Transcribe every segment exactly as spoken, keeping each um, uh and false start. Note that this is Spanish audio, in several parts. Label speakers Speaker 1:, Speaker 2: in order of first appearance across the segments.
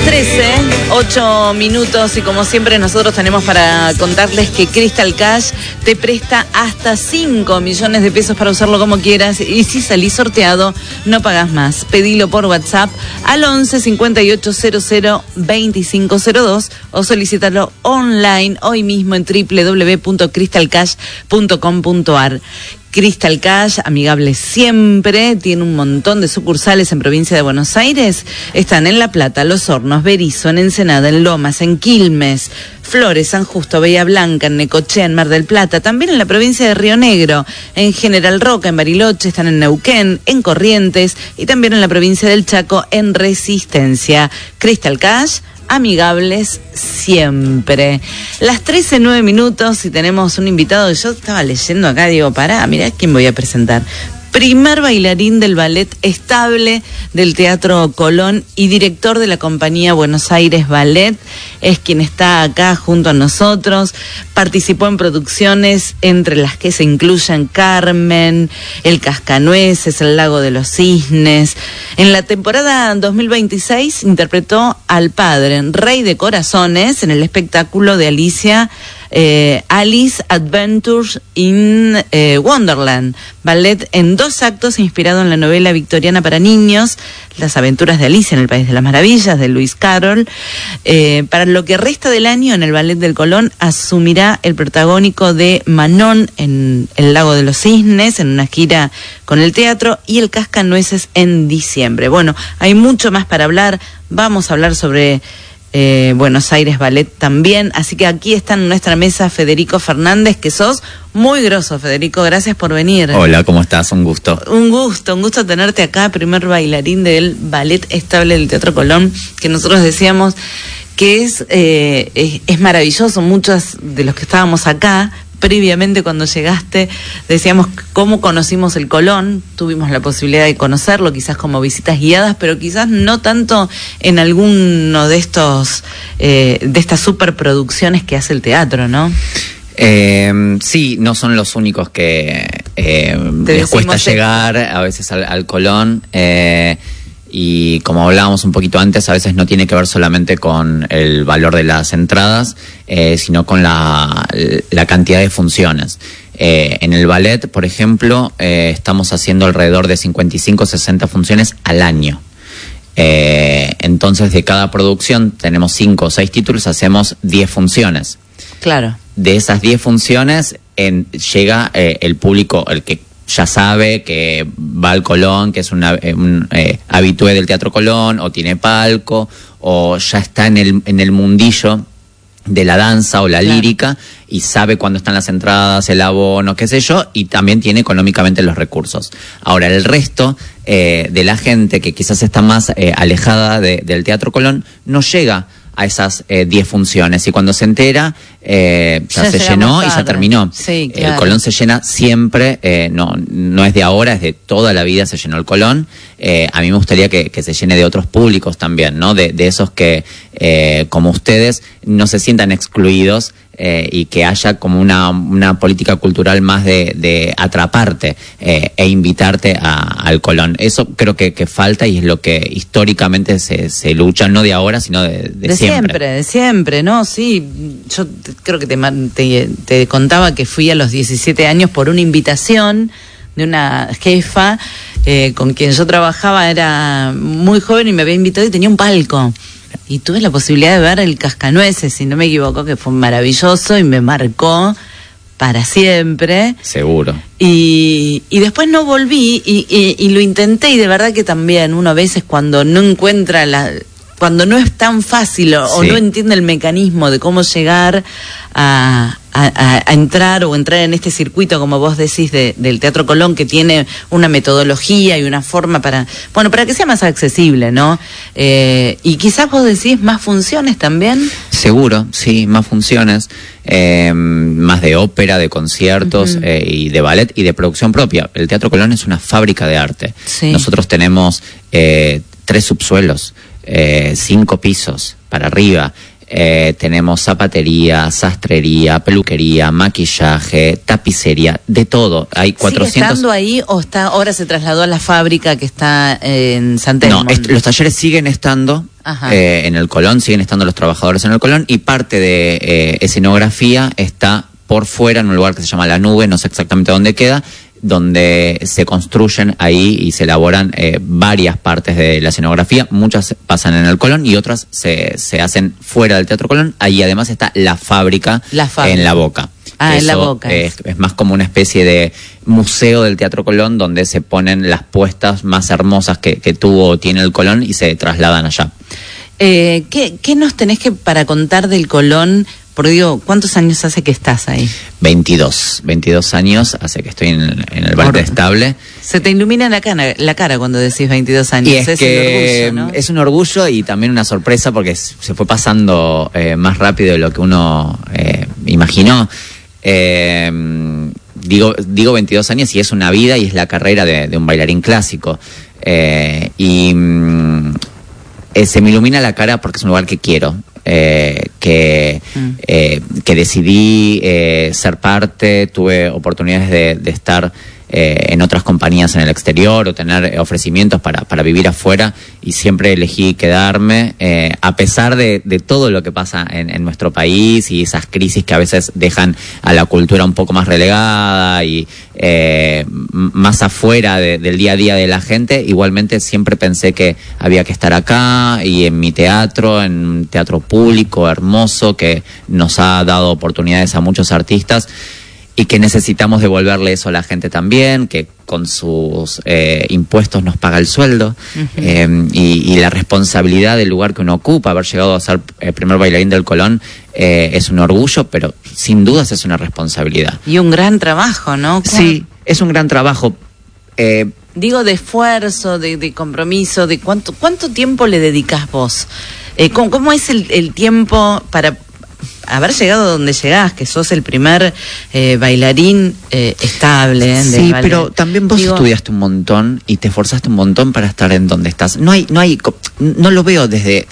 Speaker 1: trece, ocho minutos, y como siempre nosotros tenemos para contarles que Crystal Cash te presta hasta cinco millones de pesos para usarlo como quieras, y si salís sorteado no pagás más. Pedilo por WhatsApp al once cincuenta y ocho cero cero veinticinco cero dos o solicítalo online hoy mismo en doble u doble u doble u punto crystal cash punto com punto a r. Crystal Cash, amigable siempre, tiene un montón de sucursales en provincia de Buenos Aires. Están en La Plata, Los Hornos, Berisso, en Ensenada, en Lomas, en Quilmes, Flores, San Justo, Bahía Blanca, en Necochea, en Mar del Plata, también en la provincia de Río Negro, en General Roca, en Bariloche, están en Neuquén, en Corrientes y también en la provincia del Chaco, en Resistencia. Crystal Cash, amigables siempre. Las trece, nueve minutos, y tenemos un invitado. Yo estaba leyendo acá, digo, pará, mirá quién voy a presentar. Primer bailarín del Ballet Estable del Teatro Colón y director de la compañía Buenos Aires Ballet, es quien está acá junto a nosotros. Participó en producciones entre las que se incluyen Carmen, El Cascanueces, El Lago de los Cisnes. En la temporada dos mil veintiséis interpretó al padre, Rey de Corazones, en el espectáculo de Alicia, eh, Alice Adventures in eh, Wonderland, ballet en dos actos inspirado en la novela victoriana para niños, Las aventuras de Alicia en el País de las Maravillas, de Lewis Carroll. Eh, para lo que resta del año, en el Ballet del Colón, asumirá el protagónico de Manon en El Lago de los Cisnes, en una gira con el teatro, y El Cascanueces en diciembre. Bueno, hay mucho más para hablar. Vamos a hablar sobre Eh, Buenos Aires Ballet también, así que aquí está en nuestra mesa Federico Fernández, que sos muy groso, Federico, gracias por venir.
Speaker 2: Hola, ¿cómo estás? Un gusto.
Speaker 1: Un gusto, un gusto tenerte acá, primer bailarín del Ballet Estable del Teatro Colón, que nosotros decíamos que es, eh, es, es maravilloso. Muchos de los que estábamos acá, previamente cuando llegaste, decíamos cómo conocimos el Colón, tuvimos la posibilidad de conocerlo, quizás como visitas guiadas, pero quizás no tanto en alguno de estos, eh, de estas superproducciones que hace el teatro, ¿no?
Speaker 2: Eh, sí, no son los únicos que eh, les cuesta llegar a veces al, al Colón, eh, y como hablábamos un poquito antes, a veces no tiene que ver solamente con el valor de las entradas, eh, sino con la, la cantidad de funciones. Eh, en el ballet, por ejemplo, eh, estamos haciendo alrededor de cincuenta y cinco, sesenta funciones al año. Eh, entonces, de cada producción, tenemos cinco o seis títulos, hacemos diez funciones.
Speaker 1: Claro.
Speaker 2: De esas diez funciones, en, llega eh, el público, el que ya sabe que va al Colón, que es una, un eh, habitué del Teatro Colón, o tiene palco, o ya está en el, en el mundillo de la danza o la claro. lírica, y sabe cuándo están las entradas, el abono, qué sé yo, y también tiene económicamente los recursos. Ahora, el resto eh, de la gente que quizás está más eh, alejada de, del Teatro Colón, no llega a esas diez eh, funciones, y cuando se entera eh, ya, ya se llenó y ya terminó.
Speaker 1: Sí, claro.
Speaker 2: El Colón se llena siempre, eh, no, no es de ahora, es de toda la vida se llenó el Colón. Eh, a mí me gustaría que, que se llene de otros públicos también, ¿no? De, de esos que, eh, como ustedes, no se sientan excluidos, eh, y que haya como una, una política cultural más de, de atraparte eh, e invitarte a, al Colón. Eso creo que, que falta, y es lo que históricamente se, se lucha, no de ahora, sino de, de,
Speaker 1: de
Speaker 2: siempre.
Speaker 1: siempre. De siempre, ¿no? Sí, yo creo que te, te, te contaba que fui a los diecisiete años por una invitación de una jefa eh, con quien yo trabajaba, era muy joven y me había invitado y tenía un palco. Y tuve la posibilidad de ver El Cascanueces, si no me equivoco, que fue maravilloso y me marcó para siempre.
Speaker 2: Seguro.
Speaker 1: Y, y después no volví y, y, y lo intenté, y de verdad que también uno a veces cuando no encuentra la... cuando no es tan fácil o, sí. o no entiende el mecanismo de cómo llegar a, a, a entrar o entrar en este circuito, como vos decís, de, del Teatro Colón, que tiene una metodología y una forma para, bueno, para que sea más accesible, ¿no? Eh, y quizás vos decís más funciones también.
Speaker 2: Seguro, sí, más funciones, eh, más de ópera, de conciertos, uh-huh. eh, y de ballet y de producción propia. El Teatro Colón es una fábrica de arte. Sí. Nosotros tenemos eh, tres subsuelos, Eh, cinco pisos para arriba, eh, tenemos zapatería, sastrería, peluquería, maquillaje, tapicería, de todo. Hay cuatrocientos...
Speaker 1: ¿Sigue estando ahí o está, ahora se trasladó a la fábrica que está en San Telmo?
Speaker 2: No, est- los talleres siguen estando, eh, en el Colón, siguen estando los trabajadores en el Colón, y parte de eh, escenografía está por fuera en un lugar que se llama La Nube, no sé exactamente dónde queda, donde se construyen ahí y se elaboran eh, varias partes de la escenografía. Muchas pasan en el Colón y otras se, se hacen fuera del Teatro Colón. Ahí además está la fábrica,
Speaker 1: la fábrica.
Speaker 2: en La Boca.
Speaker 1: Ah,
Speaker 2: Eso
Speaker 1: en La Boca.
Speaker 2: Es, es más como una especie de museo del Teatro Colón, donde se ponen las puestas más hermosas que, que tuvo o tiene el Colón y se trasladan allá.
Speaker 1: Eh, ¿qué, ¿Qué nos tenés que para contar del Colón? Porque digo, ¿cuántos años hace que estás ahí?
Speaker 2: veintidós, veintidós años hace que estoy en, en el Bar Estable.
Speaker 1: Se te ilumina la cara, la cara cuando decís veintidós años.
Speaker 2: Y es,
Speaker 1: es
Speaker 2: que
Speaker 1: un orgullo, ¿no?
Speaker 2: Es un orgullo y también una sorpresa porque se fue pasando eh, más rápido de lo que uno eh, imaginó. Eh, digo, digo veintidós años y es una vida y es la carrera de, de un bailarín clásico. Eh, y mm, eh, se me ilumina la cara porque es un lugar que quiero. Eh, que, mm. eh, que decidí eh, ser parte, tuve oportunidades de, de estar eh, en otras compañías en el exterior o tener ofrecimientos para, para vivir afuera, y siempre elegí quedarme eh, a pesar de, de todo lo que pasa en, en nuestro país y esas crisis que a veces dejan a la cultura un poco más relegada y eh, más afuera de, del día a día de la gente. Igualmente siempre pensé que había que estar acá y en mi teatro, en un teatro público hermoso que nos ha dado oportunidades a muchos artistas, y que necesitamos devolverle eso a la gente también, que con sus eh, impuestos nos paga el sueldo. Uh-huh. eh, y, y la responsabilidad del lugar que uno ocupa, haber llegado a ser el primer bailarín del Colón, eh, es un orgullo, pero sin dudas es una responsabilidad.
Speaker 1: Y un gran trabajo, ¿no? ¿Cómo?
Speaker 2: Sí, es un gran trabajo. Eh,
Speaker 1: Digo, de esfuerzo, de, de compromiso, de cuánto cuánto tiempo le dedicás vos. Eh, ¿cómo, ¿Cómo es el, el tiempo para haber llegado donde llegás, que sos el primer eh, bailarín eh, estable? ¿eh?
Speaker 2: Sí, pero también vos
Speaker 1: Digo,
Speaker 2: estudiaste un montón y te esforzaste un montón para estar en donde estás. No hay, no hay, no lo veo desde.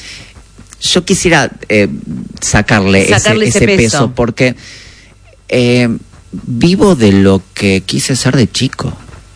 Speaker 2: Yo quisiera eh, sacarle,
Speaker 1: sacarle
Speaker 2: ese,
Speaker 1: ese,
Speaker 2: ese
Speaker 1: peso.
Speaker 2: peso, porque eh, vivo de lo que quise ser de chico.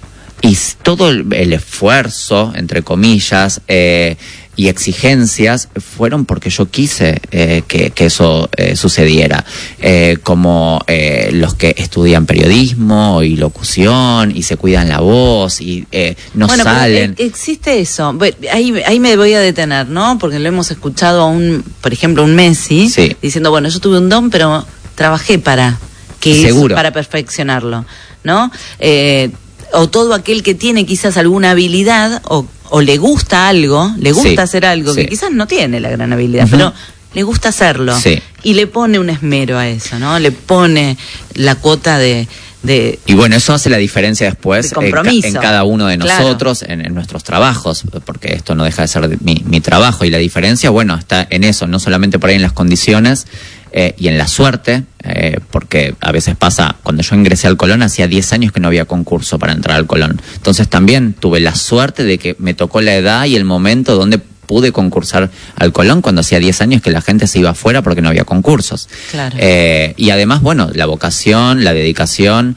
Speaker 2: Y todo el, el esfuerzo, entre comillas, eh, y exigencias fueron porque yo quise eh, que, que eso eh, sucediera. Eh, como eh, los que estudian periodismo y locución y se cuidan la voz y eh, no
Speaker 1: bueno,
Speaker 2: salen.
Speaker 1: Pero existe eso. Ahí, ahí me voy a detener, ¿no? Porque lo hemos escuchado a un, por ejemplo, un Messi,
Speaker 2: sí,
Speaker 1: diciendo, bueno, yo tuve un don, pero trabajé para que
Speaker 2: Seguro.
Speaker 1: Eso, para perfeccionarlo, ¿no? Eh, o todo aquel que tiene quizás alguna habilidad o, o le gusta algo, le gusta sí, hacer algo, sí. que quizás no tiene la gran habilidad, uh-huh. pero le gusta hacerlo.
Speaker 2: Sí.
Speaker 1: Y le pone un esmero a eso, ¿no? Le pone la cuota de... de
Speaker 2: y bueno, eso hace la diferencia después
Speaker 1: de compromiso.
Speaker 2: En, en cada uno de nosotros, claro. en, en nuestros trabajos, porque esto no deja de ser de mi, mi trabajo, y la diferencia, bueno, está en eso, no solamente por ahí en las condiciones, Eh, y en la suerte, eh, porque a veces pasa, cuando yo ingresé al Colón, hacía diez años que no había concurso para entrar al Colón. Entonces también tuve la suerte de que me tocó la edad y el momento donde pude concursar al Colón, cuando hacía diez años que la gente se iba afuera porque no había concursos.
Speaker 1: Claro.
Speaker 2: Eh, y además, bueno, la vocación, la dedicación,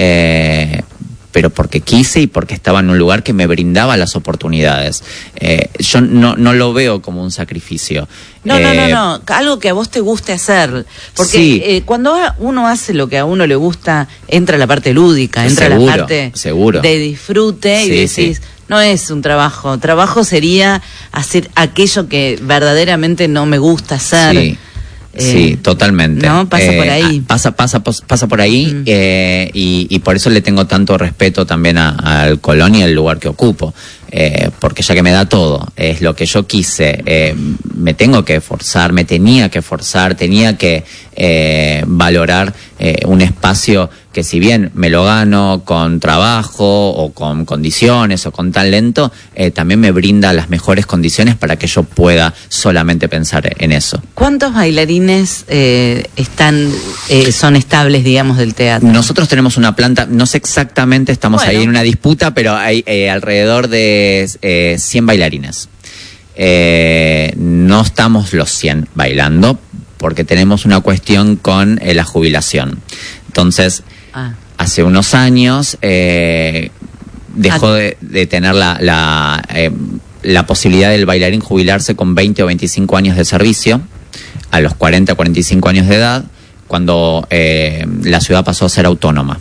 Speaker 2: eh, pero porque quise y porque estaba en un lugar que me brindaba las oportunidades. Eh, yo no, no lo veo como un sacrificio.
Speaker 1: No, eh, no, no, no, algo que a vos te guste hacer. Porque sí. eh, cuando uno hace lo que a uno le gusta, entra la parte lúdica, entra
Speaker 2: seguro,
Speaker 1: la parte
Speaker 2: seguro.
Speaker 1: de disfrute, sí, y decís, sí. no es un trabajo. Trabajo sería hacer aquello que verdaderamente no me gusta hacer.
Speaker 2: Sí. Eh, sí, totalmente.
Speaker 1: No, pasa
Speaker 2: eh,
Speaker 1: por ahí.
Speaker 2: Pasa, pasa, pasa por ahí, mm. eh, y, y por eso le tengo tanto respeto también al Colón y al lugar que ocupo. Eh, porque ya que me da todo, es lo que yo quise, eh, me tengo que esforzar, me tenía que esforzar, tenía que eh, valorar eh, un espacio que, si bien me lo gano con trabajo o con condiciones o con talento, eh, también me brinda las mejores condiciones para que yo pueda solamente pensar en eso.
Speaker 1: ¿Cuántos bailarines eh, están eh, son estables, digamos, del teatro?
Speaker 2: Nosotros tenemos una planta, no sé exactamente, estamos bueno. ahí en una disputa, pero hay eh, alrededor de Eh, cien bailarines. Eh, no estamos los cien bailando porque tenemos una cuestión con eh, la jubilación. Entonces, ah. hace unos años eh, dejó ah. de, de tener la, la eh, la posibilidad del bailarín jubilarse con veinte o veinticinco años de servicio, a los cuarenta, cuarenta y cinco años de edad, cuando eh, la ciudad pasó a ser autónoma.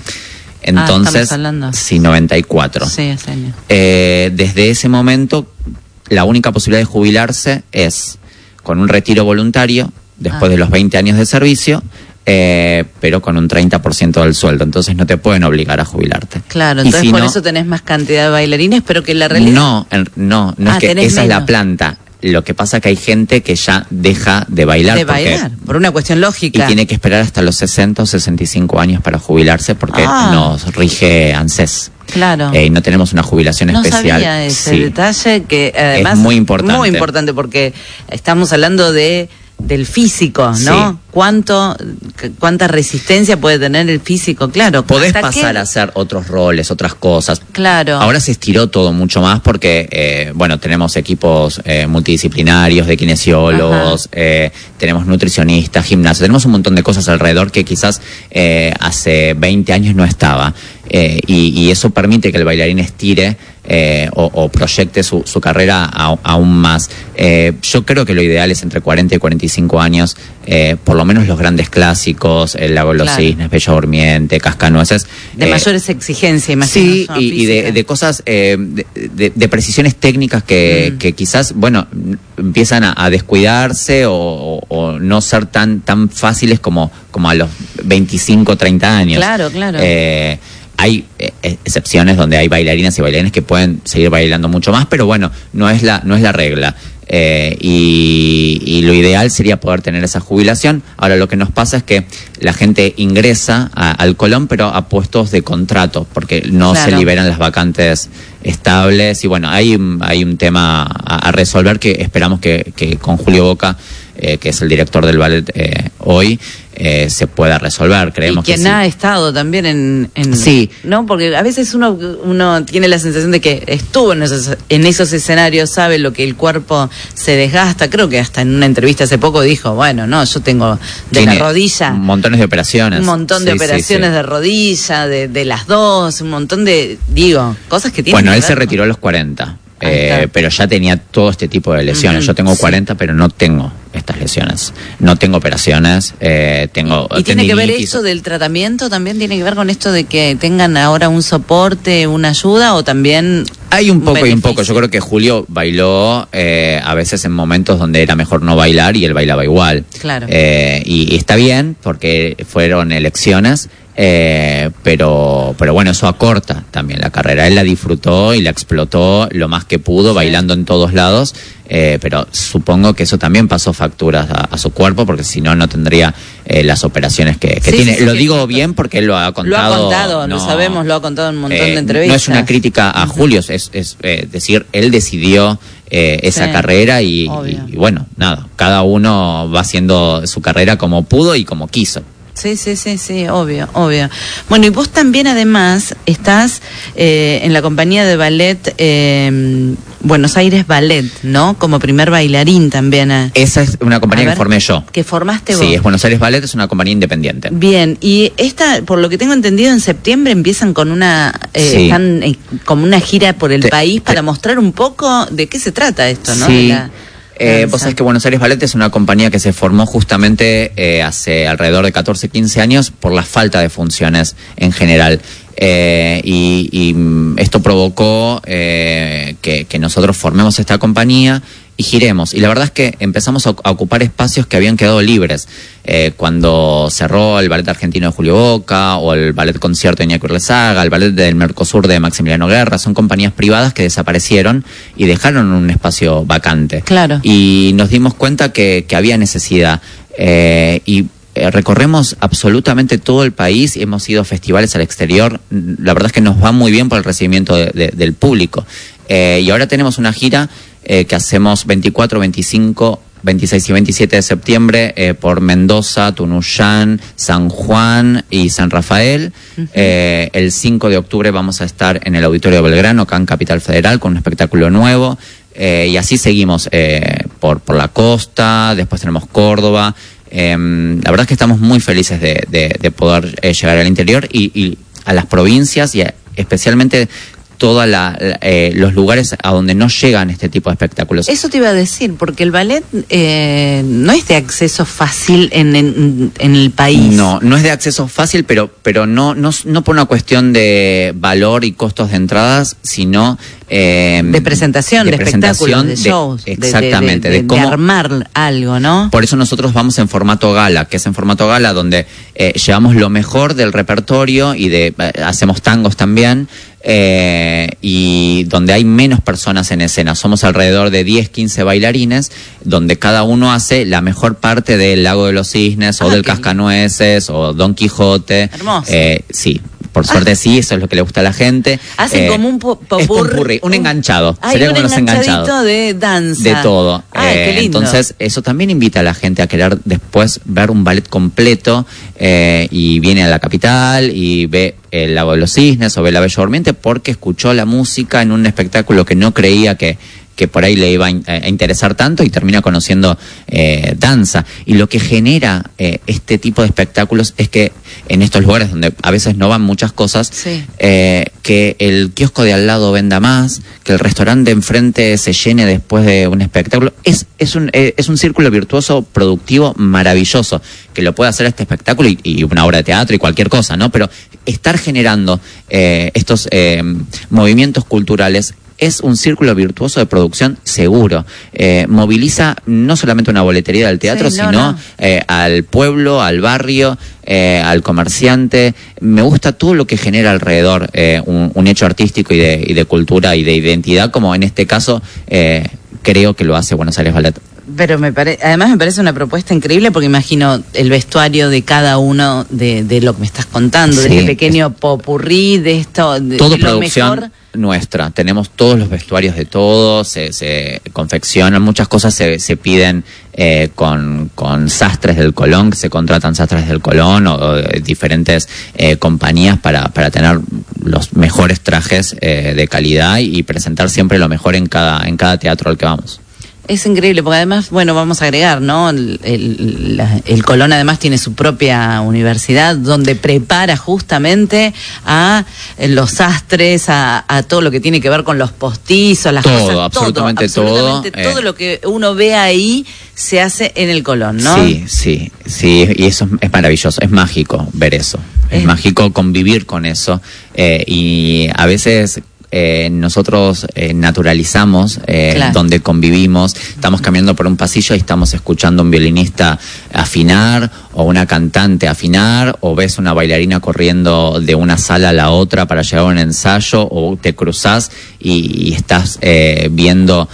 Speaker 2: Entonces,
Speaker 1: ah,
Speaker 2: sí, noventa y cuatro.
Speaker 1: Sí, hace años.
Speaker 2: Eh, desde ese momento, la única posibilidad de jubilarse es con un retiro voluntario, después ah. de los veinte años de servicio, eh, pero con un treinta por ciento del sueldo. Entonces no te pueden obligar a jubilarte.
Speaker 1: Claro, entonces si por no, eso tenés más cantidad de bailarines, pero que la realidad...
Speaker 2: No, no, no ah, es que esa menos. Es la planta. Lo que pasa es que hay gente que ya deja de bailar.
Speaker 1: De bailar, por una cuestión lógica.
Speaker 2: Y tiene que esperar hasta los sesenta o sesenta y cinco años para jubilarse porque ah. nos rige ANSES.
Speaker 1: Claro.
Speaker 2: Eh, y no tenemos una jubilación
Speaker 1: no
Speaker 2: especial.
Speaker 1: No sabía ese
Speaker 2: sí.
Speaker 1: detalle que además
Speaker 2: es muy importante.
Speaker 1: Muy importante porque estamos hablando de del físico, ¿no? Sí. ¿Cuánto, cuánta resistencia puede tener el físico? Claro.
Speaker 2: Podés pasar que... a hacer otros roles, otras cosas.
Speaker 1: Claro.
Speaker 2: Ahora se estiró todo mucho más porque, eh, bueno, tenemos equipos eh, multidisciplinarios de kinesiólogos, eh, tenemos nutricionistas, gimnasios, tenemos un montón de cosas alrededor que quizás eh, hace veinte años no estaba. Eh, y, y eso permite que el bailarín estire eh, o, o proyecte su, su carrera a, aún más. Eh, yo creo que lo ideal es entre cuarenta y cuarenta y cinco años, eh, por lo menos los grandes clásicos, El Lago de los claro. Cisnes, Bella Durmiente, Cascanueces.
Speaker 1: De eh, mayores exigencias, imagino.
Speaker 2: Sí, y, y de, de cosas, eh, de, de, de precisiones técnicas que, mm. que quizás, bueno, empiezan a, a descuidarse o, o, o no ser tan, tan fáciles como, como a los veinticinco, treinta años.
Speaker 1: Claro, claro.
Speaker 2: Eh, Hay eh, excepciones donde hay bailarinas y bailarines que pueden seguir bailando mucho más, pero bueno, no es la, no es la regla. Eh, y, y lo ideal sería poder tener esa jubilación. Ahora lo que nos pasa es que la gente ingresa a, al Colón, pero a puestos de contrato, porque no claro. se liberan las vacantes estables. Y bueno, hay, hay un tema a, a resolver que esperamos que, que con Julio Boca, eh, que es el director del ballet eh, hoy, eh, se pueda resolver. Creemos
Speaker 1: y quien
Speaker 2: que
Speaker 1: ha
Speaker 2: sí.
Speaker 1: estado también en, en...
Speaker 2: Sí.
Speaker 1: ¿No? Porque a veces uno, uno tiene la sensación de que estuvo en esos, en esos escenarios, sabe lo que el cuerpo se desgasta. Creo que hasta en una entrevista hace poco dijo, bueno, no, yo tengo de tiene la rodilla...
Speaker 2: montones de operaciones.
Speaker 1: Un montón de sí, operaciones sí, sí. de rodilla, de, de las dos, un montón de, digo, cosas que tienen
Speaker 2: Bueno,
Speaker 1: que
Speaker 2: él
Speaker 1: ver
Speaker 2: se
Speaker 1: con...
Speaker 2: retiró a los cuarenta. Eh, pero ya tenía todo este tipo de lesiones. Uh-huh, Yo tengo cuarenta, sí. pero no tengo estas lesiones. No tengo operaciones. Eh, tengo
Speaker 1: ¿Y tiene que ver eso del tratamiento? ¿También tiene que ver con esto de que tengan ahora un soporte, una ayuda o también...?
Speaker 2: Hay un poco
Speaker 1: un
Speaker 2: y un poco. Yo creo que Julio bailó eh, a veces en momentos donde era mejor no bailar y él bailaba igual.
Speaker 1: Claro.
Speaker 2: Eh, y, y está bien porque fueron elecciones. Eh, pero pero bueno, eso acorta también la carrera. Él la disfrutó y la explotó lo más que pudo, sí. bailando en todos lados, eh, pero supongo que eso también pasó facturas a, a su cuerpo, porque si no, no tendría eh, las operaciones que, que sí, tiene. Sí, lo sí, digo sí. bien porque él lo ha contado.
Speaker 1: Lo ha contado, no, lo sabemos, lo ha contado en un montón
Speaker 2: eh,
Speaker 1: de entrevistas.
Speaker 2: No es una crítica a uh-huh. Julio, es, es eh, decir, él decidió eh, esa sí, carrera y, y, y bueno, nada, cada uno va haciendo su carrera como pudo y como quiso.
Speaker 1: Sí, sí, sí, sí, obvio, obvio. Bueno, y vos también además estás eh, en la compañía de ballet eh, Buenos Aires Ballet, ¿no? Como primer bailarín también. A...
Speaker 2: Esa es una compañía ver, que formé yo.
Speaker 1: ¿Que formaste vos?
Speaker 2: Sí, es Buenos Aires Ballet, es una compañía independiente.
Speaker 1: Bien, y esta, por lo que tengo entendido, en septiembre empiezan con una, eh,
Speaker 2: sí.
Speaker 1: están eh, como una gira por el
Speaker 2: te,
Speaker 1: país para
Speaker 2: te...
Speaker 1: mostrar un poco de qué se trata esto, ¿no?
Speaker 2: Sí.
Speaker 1: De la...
Speaker 2: Eh, vos sabés que Buenos Aires Ballet es una compañía que se formó justamente eh, hace alrededor de catorce, quince años por la falta de funciones en general. Eh, y, y esto provocó eh, que, que nosotros formemos esta compañía y giremos. Y la verdad es que empezamos a, a ocupar espacios que habían quedado libres. Eh, cuando cerró el Ballet Argentino de Julio Boca, o el Ballet Concierto de Iñaki Urlezaga, el Ballet del Mercosur de Maximiliano Guerra, son compañías privadas que desaparecieron y dejaron un espacio vacante.
Speaker 1: Claro.
Speaker 2: Y nos dimos cuenta que, que había necesidad. Eh, y recorremos absolutamente todo el país, hemos ido a festivales al exterior, la verdad es que nos va muy bien por el recibimiento de, de, del público. Eh, y ahora tenemos una gira eh, que hacemos veinticuatro, veinticinco, veintiséis y veintisiete de septiembre eh, por Mendoza, Tunuyán, San Juan y San Rafael. Uh-huh. Eh, el cinco de octubre vamos a estar en el Auditorio Belgrano, acá en Capital Federal, con un espectáculo nuevo. Eh, y así seguimos eh, por, por la costa, después tenemos Córdoba. Eh, la verdad es que estamos muy felices de, de, de poder eh, llegar al interior y, y a las provincias y a, especialmente todos eh, los lugares a donde no llegan este tipo de espectáculos.
Speaker 1: Eso te iba a decir, porque el ballet eh, no es de acceso fácil en, en, en el país.
Speaker 2: No, no es de acceso fácil, pero, pero no, no, no por una cuestión de valor y costos de entradas, sino... Eh,
Speaker 1: de presentación, de, de espectáculos, de, de shows.
Speaker 2: Exactamente.
Speaker 1: De, de, de,
Speaker 2: de, cómo,
Speaker 1: de armar algo, ¿no?
Speaker 2: Por eso nosotros vamos en formato gala, que es en formato gala donde eh, llevamos lo mejor del repertorio y de eh, hacemos tangos también, eh, y donde hay menos personas en escena. Somos alrededor de diez, quince bailarines, donde cada uno hace la mejor parte del Lago de los Cisnes, ah, o del Cascanueces, o Don Quijote.
Speaker 1: Hermoso.
Speaker 2: Eh, sí. Por suerte, ah, sí, eso es lo que le gusta a la gente.
Speaker 1: Hacen eh, como un popurrí.
Speaker 2: Es popurrí, un enganchado.
Speaker 1: Hay
Speaker 2: Sería
Speaker 1: un
Speaker 2: como los enganchados.
Speaker 1: de danza.
Speaker 2: De todo.
Speaker 1: Ay,
Speaker 2: eh,
Speaker 1: qué lindo.
Speaker 2: Entonces, eso también invita a la gente a querer después ver un ballet completo, eh, y viene a la capital y ve el Lago de los Cisnes o ve la Bella Durmiente porque escuchó la música en un espectáculo que no creía que... que por ahí le iba a, in a interesar tanto y termina conociendo eh, danza. Y lo que genera eh, este tipo de espectáculos es que en estos lugares donde a veces no van muchas cosas,
Speaker 1: sí.
Speaker 2: eh, que el kiosco de al lado venda más, que el restaurante de enfrente se llene después de un espectáculo. Es, es, un, eh, es un círculo virtuoso, productivo, maravilloso, que lo puede hacer este espectáculo y, y una obra de teatro y cualquier cosa, ¿no? Pero estar generando eh, estos eh, movimientos culturales es un círculo virtuoso de producción seguro. Eh, moviliza no solamente una boletería del teatro, sí, no, sino no. Eh, al pueblo, al barrio, eh, al comerciante. Me gusta todo lo que genera alrededor eh, un, un hecho artístico y de, y de cultura y de identidad, como en este caso eh, creo que lo hace Buenos Aires Ballet.
Speaker 1: Pero me parece, además me parece una propuesta increíble porque imagino el vestuario de cada uno de, de lo que me estás contando, sí, de este pequeño popurrí, de esto, de,
Speaker 2: todo
Speaker 1: de lo
Speaker 2: producción
Speaker 1: mejor.
Speaker 2: Nuestra, tenemos todos los vestuarios de todos, se, se confeccionan, muchas cosas se, se piden eh, con, con sastres del Colón, que se contratan sastres del Colón o, o de diferentes eh, compañías para, para tener los mejores trajes eh, de calidad y, y presentar siempre lo mejor en cada, en cada teatro al que vamos.
Speaker 1: Es increíble, porque además, bueno, vamos a agregar, ¿no? El, el, la, el Colón además tiene su propia universidad donde prepara justamente a los sastres, a, a todo lo que tiene que ver con los postizos, las
Speaker 2: todo,
Speaker 1: cosas,
Speaker 2: absolutamente
Speaker 1: todo, absolutamente todo. Todo
Speaker 2: eh.
Speaker 1: lo que uno ve ahí se hace en el Colón, ¿no?
Speaker 2: Sí, sí, sí, y eso es maravilloso, es mágico ver eso, es, es mágico convivir con eso, eh, y a veces... Eh, nosotros eh, naturalizamos eh, claro. donde convivimos, estamos caminando por un pasillo y estamos escuchando a un violinista afinar o una cantante afinar, o ves una bailarina corriendo de una sala a la otra para llegar a un ensayo, o te cruzás y, y estás eh, viendo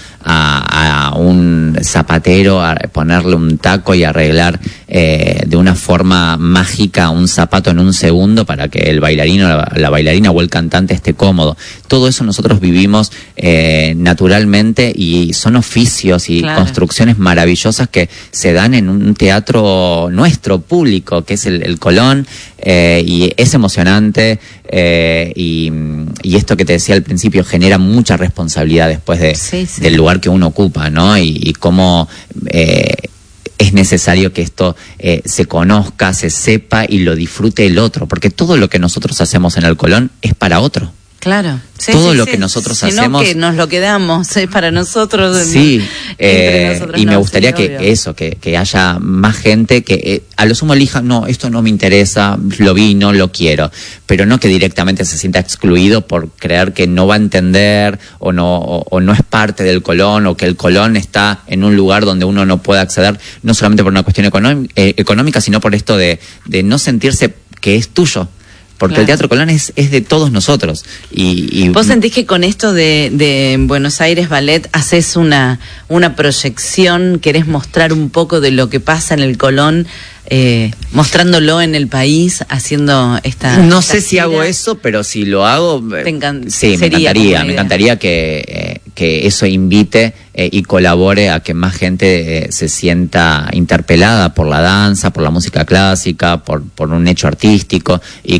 Speaker 2: a, a un zapatero a ponerle un taco y arreglar eh, de una forma mágica un zapato en un segundo para que el bailarino, la, la bailarina o el cantante esté cómodo. Todo eso nosotros vivimos eh, naturalmente, y son oficios y claro. construcciones maravillosas que se dan en un teatro nuestro, público, que es el, el Colón, eh, y es emocionante, eh, y, y esto que te decía al principio genera mucha responsabilidad después de, sí, sí. del lugar que uno ocupa, ¿no? Y, y cómo eh, es necesario que esto eh, se conozca, se sepa y lo disfrute el otro, porque todo lo que nosotros hacemos en el Colón es para otro.
Speaker 1: Claro. Sí,
Speaker 2: todo
Speaker 1: sí,
Speaker 2: lo
Speaker 1: sí.
Speaker 2: que nosotros
Speaker 1: Sino
Speaker 2: hacemos...
Speaker 1: que nos lo quedamos, es para nosotros.
Speaker 2: Sí, eh,
Speaker 1: nosotros
Speaker 2: y
Speaker 1: no,
Speaker 2: me gustaría
Speaker 1: sí,
Speaker 2: que
Speaker 1: obvio.
Speaker 2: eso, que, que haya más gente que eh, a lo sumo elija, no, esto no me interesa, lo vi, no lo quiero, pero no que directamente se sienta excluido por creer que no va a entender o no, o, o no es parte del Colón, o que el Colón está en un lugar donde uno no puede acceder, no solamente por una cuestión económica, eh, económica sino por esto de, de no sentirse que es tuyo. Porque claro. el Teatro Colón es, es de todos nosotros. Y, y
Speaker 1: ¿Vos sentís que con esto de, de Buenos Aires Ballet haces una, una proyección, querés mostrar un poco de lo que pasa en el Colón, eh, mostrándolo en el país, haciendo esta...
Speaker 2: No
Speaker 1: esta
Speaker 2: sé si hago eso, pero si lo hago...
Speaker 1: Te encan-
Speaker 2: sí, me encantaría, me encantaría que, eh, que eso invite eh, y colabore a que más gente eh, se sienta interpelada por la danza, por la música clásica, por, por un hecho artístico, y que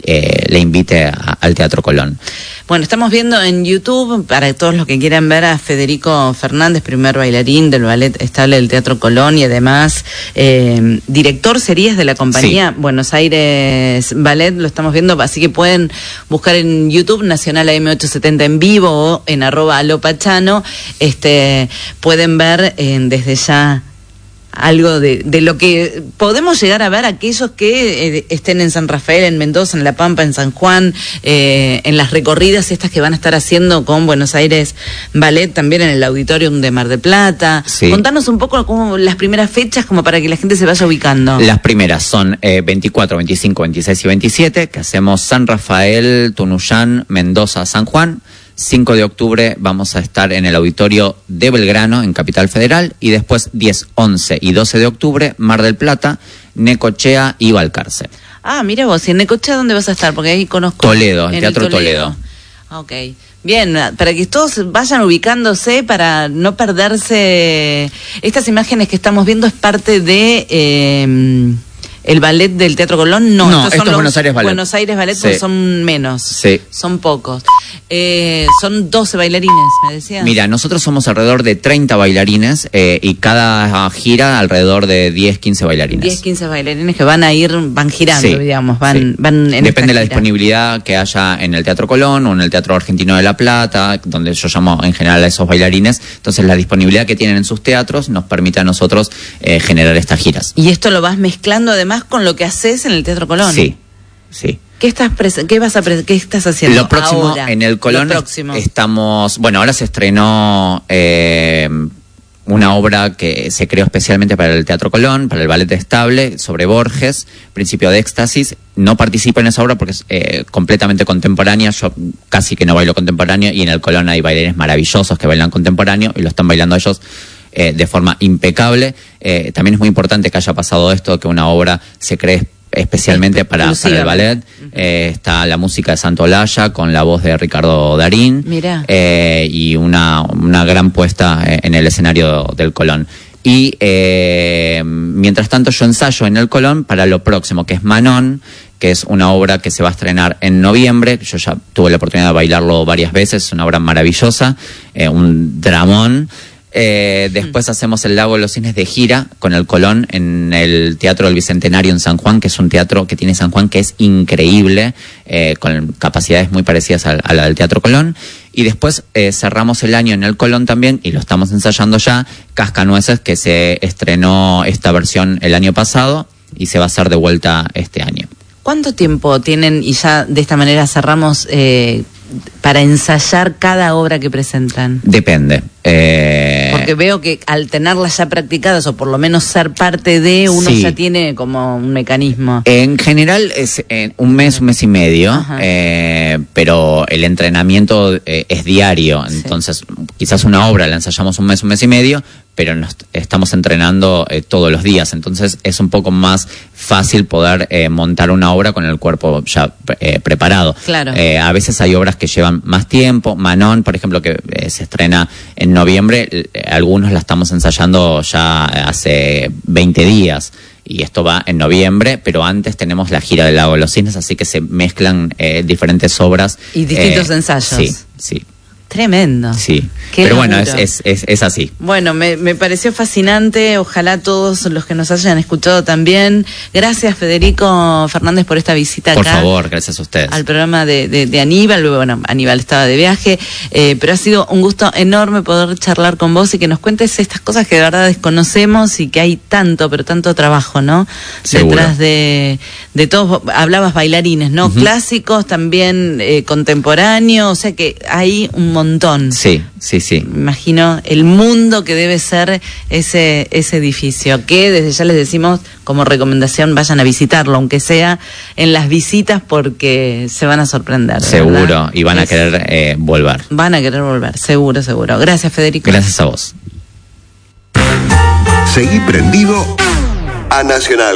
Speaker 2: eh, le invite a, al Teatro Colón.
Speaker 1: Bueno, estamos viendo en YouTube, para todos los que quieran ver, a Federico Fernández, primer bailarín del Ballet Estable del Teatro Colón y además eh, director serías de la compañía sí. Buenos Aires Ballet, lo estamos viendo, así que pueden buscar en YouTube Nacional A M ochocientos setenta en vivo o en arroba alopachano, este, pueden ver eh, desde ya algo de, de lo que podemos llegar a ver aquellos que eh, estén en San Rafael, en Mendoza, en La Pampa, en San Juan, eh, en las recorridas estas que van a estar haciendo con Buenos Aires Ballet, también en el Auditorium de Mar del Plata. Sí. Contanos un poco como las primeras fechas, como para que la gente se vaya ubicando.
Speaker 2: Las primeras son eh, veinticuatro, veinticinco, veintiséis y veintisiete, que hacemos San Rafael, Tunuyán, Mendoza, San Juan. cinco de octubre vamos a estar en el Auditorio de Belgrano, en Capital Federal, y después diez, once y doce de octubre, Mar del Plata, Necochea y Balcarce.
Speaker 1: Ah, mira vos, ¿y en Necochea dónde vas a estar? Porque ahí conozco.
Speaker 2: Toledo, el Teatro Toledo.
Speaker 1: Toledo. Ok. Bien, para que todos vayan ubicándose, para no perderse. Estas imágenes que estamos viendo es parte de... Eh, ¿el ballet del Teatro Colón? No,
Speaker 2: no estos son esto los Buenos Aires Ballet.
Speaker 1: Buenos Aires Ballet sí. Son menos,
Speaker 2: sí.
Speaker 1: Son pocos. Eh, son doce bailarines, me decías.
Speaker 2: Mira, nosotros somos alrededor de treinta bailarines eh, y cada gira alrededor de diez, quince bailarines.
Speaker 1: diez, quince bailarines que van a ir, van girando, sí, digamos, van,
Speaker 2: sí.
Speaker 1: van en
Speaker 2: Depende de la
Speaker 1: gira.
Speaker 2: disponibilidad que haya en el Teatro Colón o en el Teatro Argentino de La Plata, donde yo llamo en general a esos bailarines. Entonces la disponibilidad que tienen en sus teatros nos permite a nosotros eh, generar estas giras.
Speaker 1: Y esto lo vas mezclando además con lo que haces en el Teatro Colón.
Speaker 2: Sí, sí.
Speaker 1: ¿Qué estás qué vas a qué estás haciendo
Speaker 2: Lo próximo
Speaker 1: ahora?
Speaker 2: En el Colón estamos, bueno, ahora se estrenó eh, una obra que se creó especialmente para el Teatro Colón, para el Ballet Estable, sobre Borges, Principio de Éxtasis. No participo en esa obra porque es eh, completamente contemporánea. Yo casi que no bailo contemporáneo y en el Colón hay bailarines maravillosos que bailan contemporáneo y lo están bailando ellos eh, de forma impecable. Eh, también es muy importante que haya pasado esto, que una obra se cree especialmente para, para el ballet. Uh-huh. eh, está la música de Santo Olaya con la voz de Ricardo Darín.
Speaker 1: Mirá.
Speaker 2: Eh, y una, una gran puesta en el escenario del Colón. Y eh, mientras tanto yo ensayo en el Colón para lo próximo, que es Manon, que es una obra que se va a estrenar en noviembre. Yo ya tuve la oportunidad de bailarlo varias veces, es una obra maravillosa, eh, un dramón. Eh, después mm. hacemos El Lago de los Cisnes de gira con el Colón en el Teatro del Bicentenario en San Juan, que es un teatro que tiene San Juan que es increíble, eh, con capacidades muy parecidas a, a la del Teatro Colón. Y después eh, cerramos el año en el Colón también, y lo estamos ensayando ya, Cascanueces, que se estrenó esta versión el año pasado y se va a hacer de vuelta este año.
Speaker 1: ¿Cuánto tiempo tienen, y ya de esta manera cerramos, eh, para ensayar cada obra que presentan?
Speaker 2: Depende. Eh...
Speaker 1: Porque veo que al tenerlas ya practicadas, o por lo menos ser parte de, uno sí. ya tiene como un mecanismo.
Speaker 2: En general es eh, un mes, un mes y medio, eh, pero el entrenamiento eh, es diario. Sí. Entonces, quizás una obra la ensayamos un mes, un mes y medio, pero nos estamos entrenando eh, todos los días. Entonces es un poco más fácil poder eh, montar una obra con el cuerpo ya eh, preparado.
Speaker 1: Claro.
Speaker 2: Eh, a veces hay obras que llevan más tiempo. Manon, por ejemplo, que eh, se estrena en noviembre, eh, algunos la estamos ensayando ya hace veinte días. Y esto va en noviembre, pero antes tenemos la gira del Lago de los Cisnes, así que se mezclan eh, diferentes obras.
Speaker 1: Y distintos eh, ensayos.
Speaker 2: Sí, sí.
Speaker 1: Tremendo.
Speaker 2: Sí, Qué pero bueno, es, es, es, es así.
Speaker 1: Bueno, me, me pareció fascinante, ojalá todos los que nos hayan escuchado también. Gracias, Federico Fernández, por esta visita
Speaker 2: por
Speaker 1: acá.
Speaker 2: Por favor, gracias a ustedes.
Speaker 1: Al programa de, de, de Aníbal. Bueno, Aníbal estaba de viaje, eh, pero ha sido un gusto enorme poder charlar con vos y que nos cuentes estas cosas que de verdad desconocemos y que hay tanto, pero tanto trabajo, ¿no?
Speaker 2: Seguro.
Speaker 1: Detrás de, de todos, hablabas bailarines, ¿no? Uh-huh. Clásicos, también eh, contemporáneos, o sea que hay un montón.
Speaker 2: Sí, sí, sí.
Speaker 1: Me imagino el mundo que debe ser ese ese edificio, que desde ya les decimos como recomendación vayan a visitarlo, aunque sea en las visitas, porque se van a sorprender.
Speaker 2: Seguro,
Speaker 1: ¿verdad?
Speaker 2: Y van es, a querer eh, volver.
Speaker 1: Van a querer volver, seguro, seguro. Gracias, Federico.
Speaker 2: Gracias a vos.
Speaker 3: Seguí prendido a Nacional.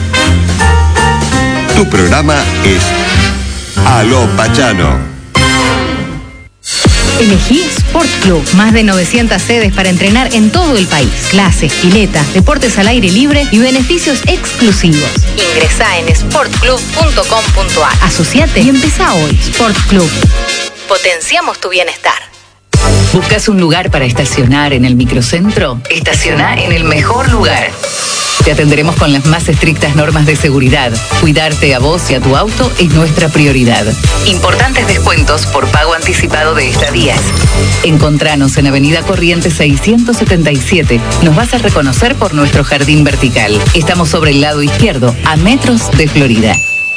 Speaker 3: Tu programa es Aló Pachano.
Speaker 4: ¿Elegís Sport Club. Más de novecientas sedes para entrenar en todo el país. Clases, piletas, deportes al aire libre y beneficios exclusivos. Ingresá en sport club punto com punto a r. Asociate y empezá hoy. Sport Club. Potenciamos tu bienestar.
Speaker 5: ¿Buscas un lugar para estacionar en el microcentro? Estaciona en el mejor lugar. Te atenderemos con las más estrictas normas de seguridad. Cuidarte a vos y a tu auto es nuestra prioridad. Importantes descuentos por pago anticipado de estadías. Encontranos en Avenida Corrientes seiscientos setenta y siete. Nos vas a reconocer por nuestro jardín vertical. Estamos sobre el lado izquierdo, a metros de Florida.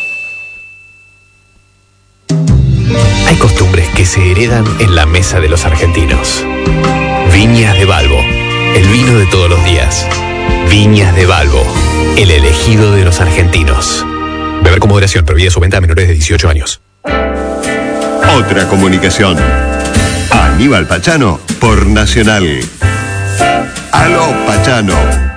Speaker 6: Hay costumbres que se heredan en la mesa de los argentinos. Viñas de Balbo, el vino de todos los días. Viñas de Balbo, el elegido de los argentinos. Beber con moderación, prohibida su venta a menores de dieciocho años.
Speaker 3: Otra comunicación. Aníbal Pachano por Nacional. Aló Pachano.